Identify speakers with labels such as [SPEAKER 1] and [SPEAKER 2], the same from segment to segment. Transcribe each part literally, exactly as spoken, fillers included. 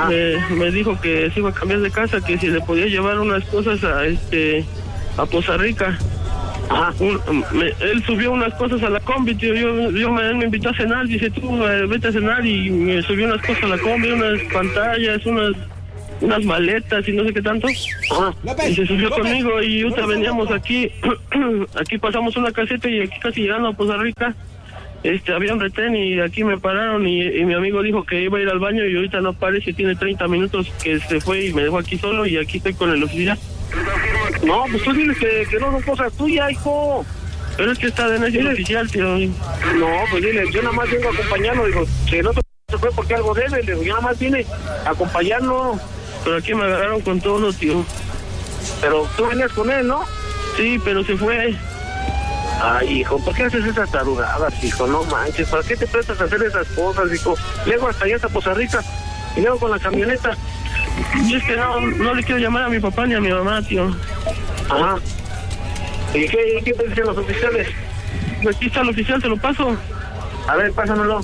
[SPEAKER 1] me, me dijo que se iba a cambiar de casa, que si le podía llevar unas cosas a este a Poza Rica. Ajá. Un, me, él subió unas cosas a la combi, tío. Yo, yo me, él me invitó a cenar, dice tú, eh, vete a cenar, y me subió unas cosas a la combi, unas pantallas, unas unas maletas y no sé qué tanto. Ajá. Y se subió conmigo y ahorita veníamos aquí, aquí pasamos una caseta y aquí casi llegando a Poza Rica, este, había un retén y aquí me pararon y, y mi amigo dijo que iba a ir al baño y ahorita no aparece, tiene treinta minutos que se fue y me dejó aquí solo y aquí estoy con el oficial.
[SPEAKER 2] No, pues tú diles que, que no son cosas tuyas, hijo.
[SPEAKER 1] Pero es que está de necio el oficial, tío.
[SPEAKER 2] No, pues dile, yo nada más vengo a acompañarlo, digo, que no se fue porque algo debe, digo, yo nada más vine a acompañarlo.
[SPEAKER 1] Pero aquí me agarraron con todo, tío.
[SPEAKER 2] Pero tú venías con él, ¿no?
[SPEAKER 1] Sí, pero se fue.
[SPEAKER 2] Ay, hijo, ¿por qué haces esas tarugadas, hijo? No manches, ¿para qué te prestas a hacer esas cosas, hijo? Luego hasta allá hasta Poza Rica, y luego con la camioneta.
[SPEAKER 1] Y es que no, no le quiero llamar a mi papá ni a mi mamá, tío.
[SPEAKER 2] Ajá. ¿Y qué, qué te dicen los oficiales?
[SPEAKER 1] Aquí está el oficial, te lo paso.
[SPEAKER 2] A ver, pásamelo.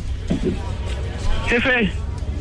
[SPEAKER 1] Jefe.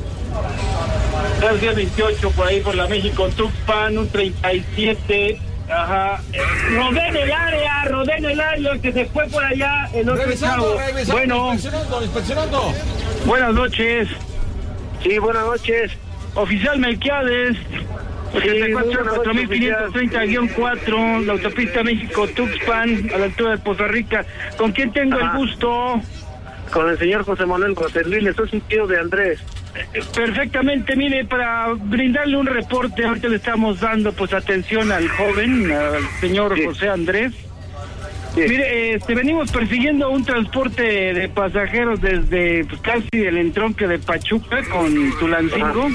[SPEAKER 3] García veintiocho, por ahí por la México Tuxpan, un treinta y siete. Ajá. Rodeen el área, rodeen el área, que se fue por allá el otro chavo. Bueno.
[SPEAKER 4] Inspeccionando, inspeccionando.
[SPEAKER 3] Buenas noches.
[SPEAKER 2] Sí, buenas noches.
[SPEAKER 3] Oficial Melquiades. ochenta y cuatro cuatro mil quinientos treinta guión cuatro, la autopista México-Tuxpan, a la altura de Poza Rica. ¿Con quién tengo Ajá. el gusto?
[SPEAKER 2] Con el señor José Manuel Roserlín, soy un tío de Andrés.
[SPEAKER 3] Perfectamente, mire, para brindarle un reporte, ahorita le estamos dando pues atención al joven, al señor sí. José Andrés. Sí. Mire, este, venimos persiguiendo un transporte de pasajeros desde pues, casi el entronque de Pachuca con Tulancingo.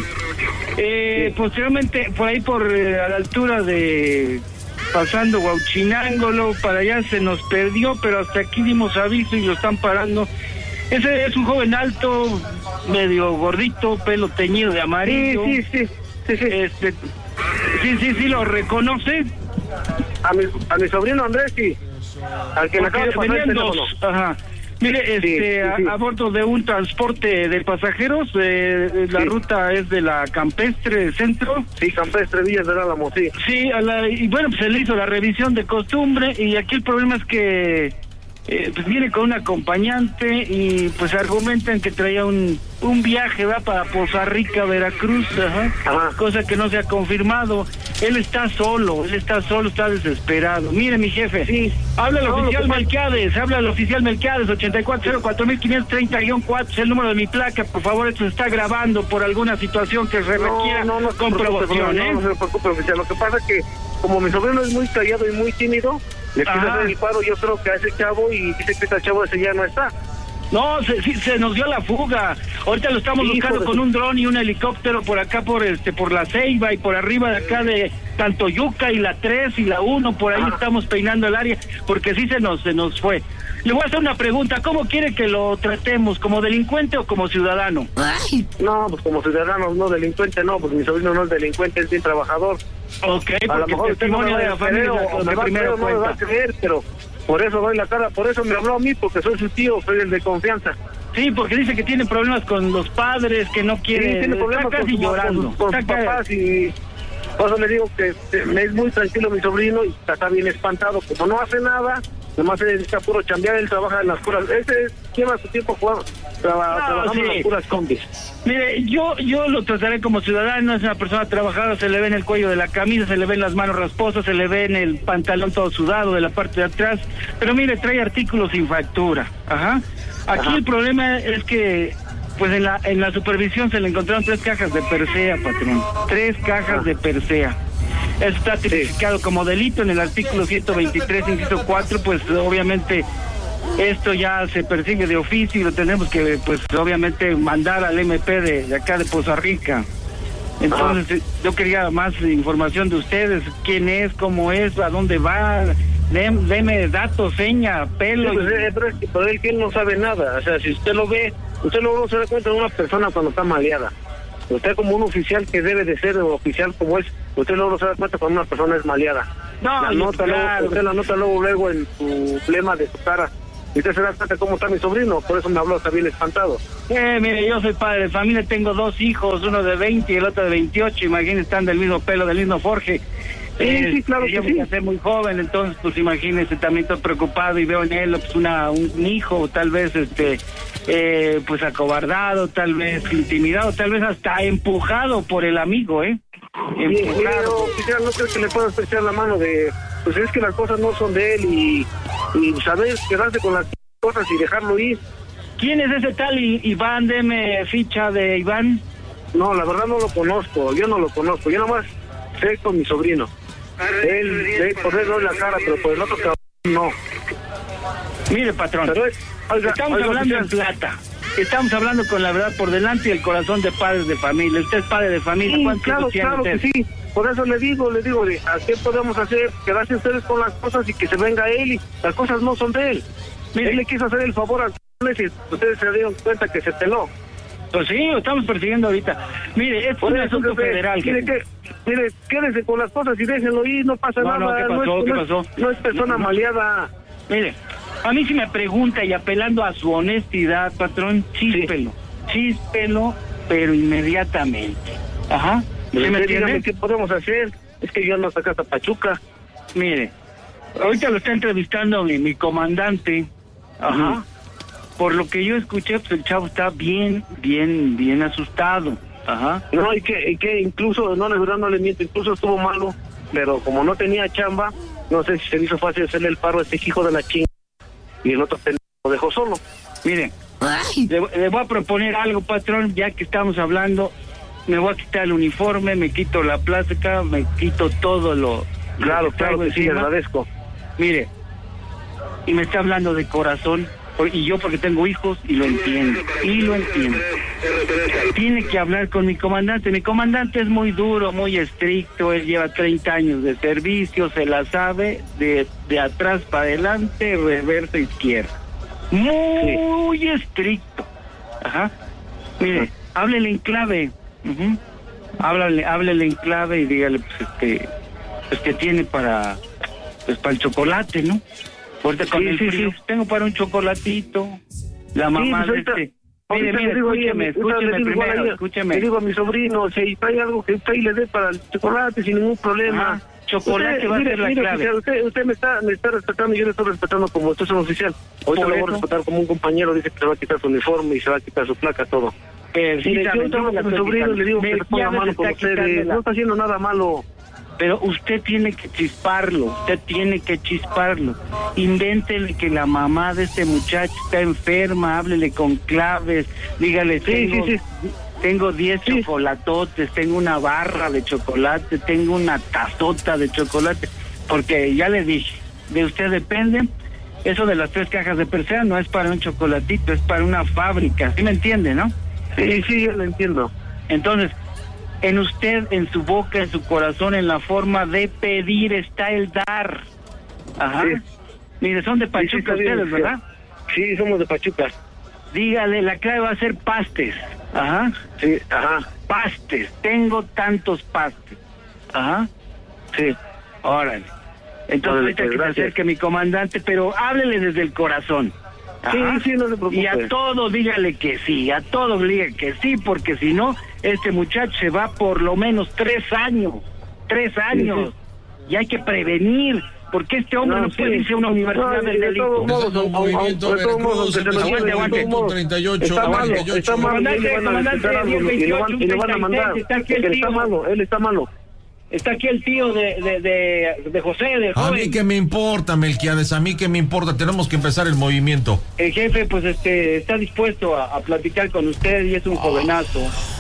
[SPEAKER 3] Eh, sí. Posteriormente, por ahí por eh, a la altura de pasando Huauchinango, para allá se nos perdió, pero hasta aquí dimos aviso y lo están parando. Ese es un joven alto, medio gordito, pelo teñido de amarillo.
[SPEAKER 2] Sí, sí, sí. Sí, sí,
[SPEAKER 3] este, sí, sí, sí, ¿lo reconoce?
[SPEAKER 2] A mi, a mi sobrino Andrés, sí. Al que le acaba de pasar el teléfono.
[SPEAKER 3] Ajá. Mire, este, sí, sí, sí. A, a bordo de un transporte de pasajeros, eh, la sí. ruta es de la Campestre Centro.
[SPEAKER 2] Sí, Campestre Villas del Álamo, sí.
[SPEAKER 3] Sí, a la, y bueno, pues se le hizo la revisión de costumbre y aquí el problema es que eh, pues viene con un acompañante y pues argumentan que traía un, un viaje, va para Poza Rica, Veracruz, ajá, ajá. cosa que no se ha confirmado. Él está solo, él está solo, está desesperado. Mire, mi jefe, sí. habla el no, oficial Melquiades, habla el oficial Melquiades, ochenta y cuatro cero cuatro mil quinientos treinta guión cuatro, es el número de mi placa, por favor, esto se está grabando por alguna situación que se requiera
[SPEAKER 2] no, no, no,
[SPEAKER 3] comprobación,
[SPEAKER 2] no,
[SPEAKER 3] ¿eh?
[SPEAKER 2] No, no se preocupe, oficial, lo que pasa es que como mi sobrino es muy callado y muy tímido, le quiero hacer el paro, yo creo que a ese chavo, y dice que ese chavo ese ya no está.
[SPEAKER 3] No, se, sí, se nos dio la fuga. Ahorita lo estamos Hijo buscando con su... un dron y un helicóptero por acá, por este, por la Ceiba y por arriba de acá de tanto Yuca y la tres y la uno, por ahí ah. estamos peinando el área, porque sí se nos, se nos fue. Le voy a hacer una pregunta, ¿cómo quiere que lo tratemos? ¿Como delincuente o como ciudadano?
[SPEAKER 2] Ay. No, pues como ciudadano, no delincuente, no, porque mi sobrino no es delincuente, es bien trabajador.
[SPEAKER 3] Ok,
[SPEAKER 2] a lo mejor
[SPEAKER 3] el testimonio de la familia
[SPEAKER 2] o me va, primero no me va a creer, pero por eso doy la cara, por eso me habló a mí, porque soy su tío, soy el de confianza.
[SPEAKER 3] Sí, porque dice que tiene problemas con los padres, que no quiere,
[SPEAKER 2] sí, tiene problemas
[SPEAKER 3] está casi
[SPEAKER 2] con,
[SPEAKER 3] llorando.
[SPEAKER 2] Con, con sus papás y por eso le digo que me es muy tranquilo mi sobrino y está bien espantado, como no hace nada, nomás se dedica a puro chambear, él trabaja en las puras, ese lleva su tiempo jugando, traba, no, trabajando sí. en las puras combis.
[SPEAKER 3] Mire, yo yo lo trataré como ciudadano, es una persona trabajadora, se le ve en el cuello de la camisa, se le ven las manos rasposas, se le ve en el pantalón todo sudado de la parte de atrás, pero mire, trae artículos sin factura, ajá. Aquí ajá. el problema es que, pues en la en la supervisión se le encontraron tres cajas de Persea, patrón, tres cajas ajá. de Persea. Eso está tipificado sí. como delito en el artículo ciento veintitrés, inciso cuatro, pues obviamente esto ya se persigue de oficio y lo tenemos que, pues obviamente, mandar al M P de, de acá de Poza Rica. Entonces, ah. yo quería más información de ustedes, quién es, cómo es, a dónde va, deme, deme datos, seña, pelo.
[SPEAKER 2] Sí, pues, eh, pero es que por él que él no sabe nada, o sea, si usted lo ve, usted luego se da cuenta de una persona cuando está maleada. Usted como un oficial que debe de ser oficial como es, usted luego se da cuenta cuando una persona es maleada.
[SPEAKER 3] No,
[SPEAKER 2] la nota
[SPEAKER 3] claro.
[SPEAKER 2] luego, usted la nota luego luego en su flema de su cara. Y usted se da cuenta cómo está mi sobrino, por eso me habló, está bien espantado.
[SPEAKER 3] Eh, mire, yo soy padre de familia, tengo dos hijos, uno de veinte y el otro de veintiocho, imagínense, están del mismo pelo, del mismo forje.
[SPEAKER 2] Sí, eh, sí, claro que
[SPEAKER 3] yo
[SPEAKER 2] sí.
[SPEAKER 3] Yo ser muy joven, entonces, pues imagínense, también estoy preocupado y veo en él pues, una, un hijo, tal vez, este, eh, pues acobardado, tal vez intimidado, tal vez hasta empujado por el amigo, ¿eh?
[SPEAKER 2] Empujado. Sí, oficial, no creo que le pueda estrechar la mano de, pues es que las cosas no son de él y, y saber quedarse con las cosas y dejarlo ir.
[SPEAKER 3] ¿Quién es ese tal Iván? Deme ficha de Iván.
[SPEAKER 2] No, la verdad no lo conozco, yo no lo conozco, yo nomás sé con mi sobrino. Él, él por él doy la cara, pero por el otro cabrón no.
[SPEAKER 3] Mire, patrón,
[SPEAKER 2] pero es, oiga,
[SPEAKER 3] estamos
[SPEAKER 2] oiga,
[SPEAKER 3] hablando
[SPEAKER 2] oficial.
[SPEAKER 3] en plata. Estamos hablando con la verdad por delante y el corazón de padres de familia. Usted es padre de familia.
[SPEAKER 2] Sí,
[SPEAKER 3] ¿Cuántos
[SPEAKER 2] claro,
[SPEAKER 3] hijos tiene
[SPEAKER 2] claro
[SPEAKER 3] usted?
[SPEAKER 2] que sí. Por eso le digo, le digo, ¿a qué podemos hacer? Quedarse ustedes con las cosas y que se venga él y las cosas no son de él. Mire, él le quiso hacer el favor al y ustedes se dieron cuenta que se peló.
[SPEAKER 3] Pues sí, lo estamos persiguiendo ahorita. Mire, es un asunto federal.
[SPEAKER 2] Mire, que, mire, quédese con las cosas y déjenlo ir, no pasa
[SPEAKER 3] no,
[SPEAKER 2] nada.
[SPEAKER 3] No, ¿qué pasó?
[SPEAKER 2] No es,
[SPEAKER 3] ¿Qué
[SPEAKER 2] no
[SPEAKER 3] pasó?
[SPEAKER 2] Es, no es persona
[SPEAKER 3] no,
[SPEAKER 2] maleada.
[SPEAKER 3] Mire, a mí si me pregunta y apelando a su honestidad, patrón, chíspelo. Sí. Chíspelo, pero inmediatamente. Ajá.
[SPEAKER 2] ¿Sí me entiende? ¿Qué podemos hacer? Es que yo no saqué hasta Pachuca.
[SPEAKER 3] Mire, ahorita lo está entrevistando mi, mi comandante. Ajá. Uh-huh. Por lo que yo escuché, pues el chavo está bien, bien, bien asustado. Ajá.
[SPEAKER 2] No, y que, y que incluso, no, no, no le miento, incluso estuvo malo, pero como no tenía chamba, no sé si se le hizo fácil hacerle el paro a este hijo de la chinga. Y el otro lo dejó solo.
[SPEAKER 3] Mire, le, le voy a proponer algo, patrón, ya que estamos hablando. Me voy a quitar el uniforme, me quito la plástica, me quito todo lo...
[SPEAKER 2] Claro,
[SPEAKER 3] lo
[SPEAKER 2] claro que sí, le agradezco.
[SPEAKER 3] Mire, y me está hablando de corazón, y yo porque tengo hijos y lo entiendo, y lo entiendo. Tiene que hablar con mi comandante. Mi comandante es muy duro, muy estricto, él lleva treinta años de servicio, se la sabe de, de atrás para adelante, reversa izquierda. Muy sí. estricto. Ajá. Mire, háblele en clave. Uh-huh. Háblale, háblele en clave y dígale pues este, pues que tiene para, pues para el chocolate, ¿no? Ahorita con
[SPEAKER 2] sí,
[SPEAKER 3] el
[SPEAKER 2] sí,
[SPEAKER 3] frío,
[SPEAKER 2] sí.
[SPEAKER 3] tengo para un chocolatito. La mamá
[SPEAKER 2] sí, pues
[SPEAKER 3] de
[SPEAKER 2] ahorita,
[SPEAKER 3] este. Mire, mire, escúcheme, escúcheme primero, escúcheme.
[SPEAKER 2] Le digo a mi sobrino, si trae algo que usted le dé para el chocolate sin ningún problema.
[SPEAKER 3] Ah, chocolate
[SPEAKER 2] usted,
[SPEAKER 3] va
[SPEAKER 2] mire,
[SPEAKER 3] a ser la
[SPEAKER 2] mire,
[SPEAKER 3] clave.
[SPEAKER 2] Oficial, usted, usted me está, me está respetando y yo le estoy respetando como usted es un oficial. Ahorita lo voy a respetar como un compañero, dice que se va a quitar su uniforme y se va a quitar su placa, todo.
[SPEAKER 3] Pero
[SPEAKER 2] sí, yo tengo a mi sobrino y le digo que le ponga mano con ustedes, no está haciendo nada malo.
[SPEAKER 3] Pero usted tiene que chisparlo, usted tiene que chisparlo. Invéntele que la mamá de este muchacho está enferma, háblele con claves, dígale,
[SPEAKER 2] sí,
[SPEAKER 3] tengo,
[SPEAKER 2] sí, sí.
[SPEAKER 3] tengo diez
[SPEAKER 2] sí.
[SPEAKER 3] chocolatotes, tengo una barra de chocolate, tengo una tazota de chocolate, porque ya le dije, de usted depende. Eso de las tres cajas de Persea no es para un chocolatito, es para una fábrica, ¿sí me entiende, no?
[SPEAKER 2] Sí, sí, yo lo entiendo.
[SPEAKER 3] Entonces, en usted, en su boca, en su corazón, en la forma de pedir está el dar. Ajá. Sí. Mire, son de Pachuca sí, sí, ustedes, ¿verdad?
[SPEAKER 2] Sí, somos de Pachuca.
[SPEAKER 3] Dígale, la clave va a ser pastes. Ajá.
[SPEAKER 2] Sí, ajá.
[SPEAKER 3] Pastes. Tengo tantos pastes. Ajá.
[SPEAKER 2] Sí.
[SPEAKER 3] Órale. Entonces, ahorita que se acerque mi comandante, pero háblele desde el corazón.
[SPEAKER 2] Ajá. Sí, sí, no se preocupe.
[SPEAKER 3] Y a todos dígale que sí, a todos digan que sí, porque si no, este muchacho se va por lo menos tres años, tres años, sí, sí. Y hay que prevenir, porque este hombre no, no puede sí. irse a una universidad no, del delito.
[SPEAKER 4] Modos, un movimiento Veracruz,
[SPEAKER 2] aguante,
[SPEAKER 4] aguante, treinta y ocho,
[SPEAKER 2] está malo, está malo, y le van a mandar, él está malo, él está malo.
[SPEAKER 3] Está aquí el tío de, de, de, de José, de
[SPEAKER 4] A mí que me importa, Melquiades, a mí que me importa, tenemos que empezar el movimiento.
[SPEAKER 3] El jefe, pues, este, está dispuesto a, a platicar con usted y es un oh. jovenazo.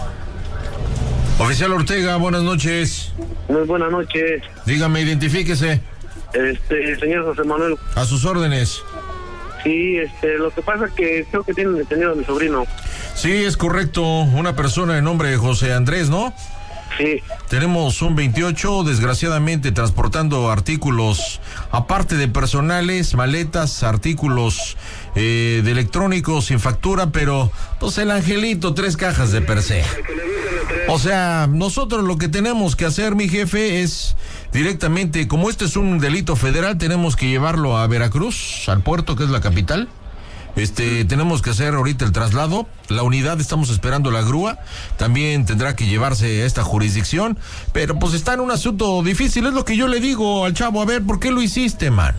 [SPEAKER 4] Oficial Ortega, buenas noches.
[SPEAKER 2] Muy buenas noches.
[SPEAKER 4] Dígame, identifíquese.
[SPEAKER 2] Este, señor José Manuel.
[SPEAKER 4] A sus órdenes.
[SPEAKER 2] Sí, este, lo que pasa es que creo que tienen detenido a mi sobrino.
[SPEAKER 4] Sí, es correcto, una persona de nombre José Andrés, ¿no?
[SPEAKER 2] Sí.
[SPEAKER 4] Tenemos un veintiocho, desgraciadamente, transportando artículos, aparte de personales, maletas, artículos eh, de electrónicos sin factura, pero, pues el angelito, tres cajas de Persea. O sea, nosotros lo que tenemos que hacer, mi jefe, es directamente, como este es un delito federal, tenemos que llevarlo a Veracruz, al puerto, que es la capital. Este, tenemos que hacer ahorita el traslado. La unidad, estamos esperando la grúa. También tendrá que llevarse a esta jurisdicción. Pero pues está en un asunto difícil. Es lo que yo le digo al chavo. A ver, ¿por qué lo hiciste, mano?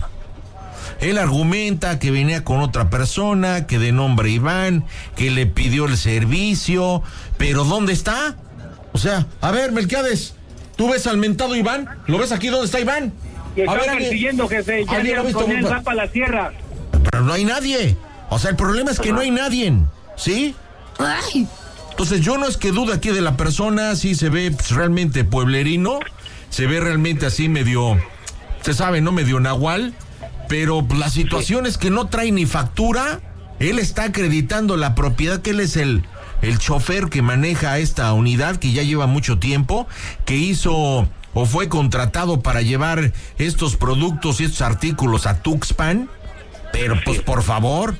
[SPEAKER 4] Él argumenta que venía con otra persona, que de nombre Iván, que le pidió el servicio. Pero ¿dónde está? O sea, a ver, Melquiades, ¿tú ves al mentado Iván? ¿Lo ves aquí? ¿Dónde está Iván?
[SPEAKER 3] Y están
[SPEAKER 4] A ver,
[SPEAKER 3] persiguiendo, jefe. Ya dieron con él, va para la sierra.
[SPEAKER 4] Pero no hay nadie. O sea, el problema es que no hay nadie, ¿sí? Ay. Entonces yo no es que dude aquí de la persona, sí se ve pues, realmente pueblerino, se ve realmente así medio, usted sabe, ¿no? Medio nahual, pero pues, la situación es que no trae ni factura, él está acreditando la propiedad, que él es el, el chofer que maneja esta unidad, que ya lleva mucho tiempo, que hizo o fue contratado para llevar estos productos y estos artículos a Tuxpan, pero pues por favor...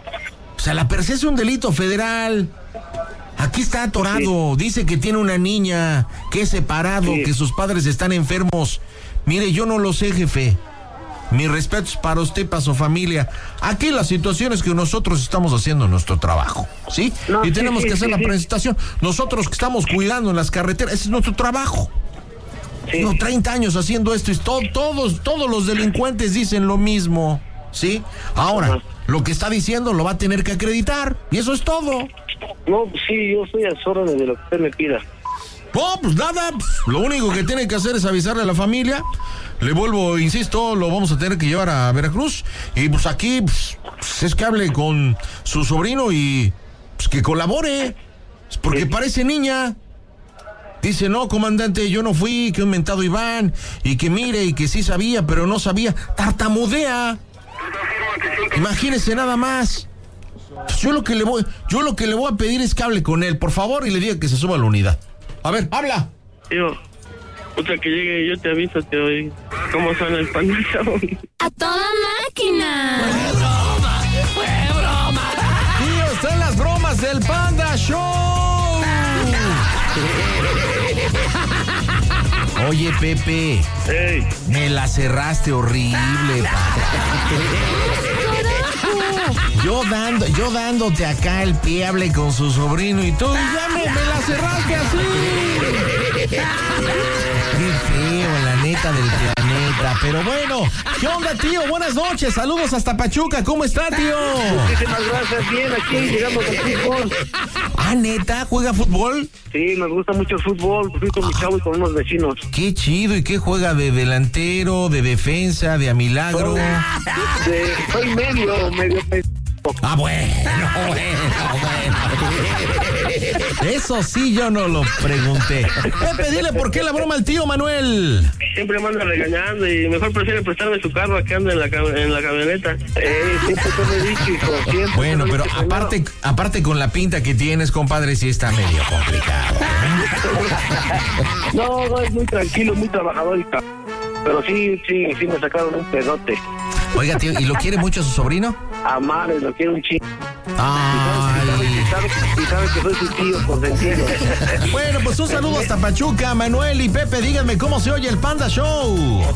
[SPEAKER 4] O sea, la perse es un delito federal. Aquí está atorado. Sí. Dice que tiene una niña, que es separado, sí. que sus padres están enfermos. Mire, yo no lo sé, jefe. Mis respetos para usted, para su familia. Aquí la situación es que nosotros estamos haciendo nuestro trabajo, ¿sí? No, y tenemos sí, que hacer sí, la sí. presentación. Nosotros que estamos cuidando en las carreteras, ese es nuestro trabajo. Sí. No, treinta años haciendo esto y todo, todos, todos los delincuentes dicen lo mismo, ¿sí? Ahora... Uh-huh. Lo que está diciendo lo va a tener que acreditar. Y eso es todo.
[SPEAKER 2] No, sí, yo estoy a las órdenes de lo que usted me pida.
[SPEAKER 4] No, pues nada. Pues, lo único que tiene que hacer es avisarle a la familia. Le vuelvo, insisto, lo vamos a tener que llevar a Veracruz. Y pues aquí pues, es que hable con su sobrino y pues, que colabore. Porque sí. parece niña. Dice, no, comandante, yo no fui, que un mentado Iván. Y que mire, y que sí sabía, pero no sabía. Tartamudea. Imagínese nada más. Yo lo que le voy, yo lo que le voy a pedir es que hable con él, por favor, y le diga que se suba a la unidad. A ver, habla.
[SPEAKER 1] Tío, otra que llegue, yo te aviso, te doy cómo suena el Panda Show.
[SPEAKER 5] A toda máquina.
[SPEAKER 4] ¡Fue broma! ¡Fue broma! Tío, están las bromas del Panda Show. Oye, Pepe.
[SPEAKER 1] Hey.
[SPEAKER 4] Me la cerraste horrible, Yo dando, yo dándote acá el pie, hable con su sobrino y tú ya me, me la cerraste así. Qué feo, la neta del planeta. Pero bueno, ¿qué onda, tío? Buenas noches, saludos hasta Pachuca. ¿Cómo está, tío?
[SPEAKER 2] Muchísimas gracias, bien, aquí llegamos al fútbol.
[SPEAKER 4] Ah, ¿neta? ¿Juega fútbol?
[SPEAKER 2] Sí, nos gusta mucho el fútbol. Fui con mi chavo y con unos vecinos.
[SPEAKER 4] Qué chido, ¿y qué juega? ¿De delantero, de defensa, de a milagro?
[SPEAKER 2] De, soy medio, medio...
[SPEAKER 4] Ah, bueno, bueno, bueno. Eso sí yo no lo pregunté. Pepe, dile por qué la broma al tío Manuel.
[SPEAKER 1] Siempre me anda regañando y mejor prefiere prestarme su carro a que ande en la, en la camioneta.
[SPEAKER 2] Eh, siempre te lo he dicho, hijo, siempre.
[SPEAKER 4] Bueno, pero aparte, aparte con la pinta que tienes, compadre, sí está medio complicado.
[SPEAKER 2] No, no, es muy tranquilo, muy trabajador y tal. Pero sí, sí, sí me sacaron un pedote.
[SPEAKER 4] Oiga, tío, ¿y lo quiere mucho a su sobrino?
[SPEAKER 2] A madre, lo quiere un chingo.
[SPEAKER 4] Ay.
[SPEAKER 2] Y sabe, y sabe que soy su tío, por sentido.
[SPEAKER 4] Bueno, pues un saludo hasta Pachuca, Manuel y Pepe, díganme cómo se oye el Panda Show.